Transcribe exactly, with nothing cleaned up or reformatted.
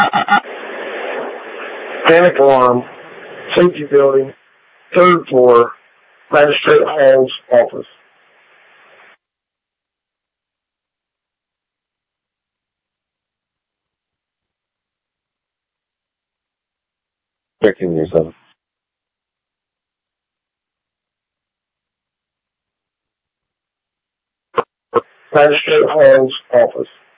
Panic alarm. Safety building. Third floor. Magistrate Hall's office. Checking yourself. Magistrate Hall's office.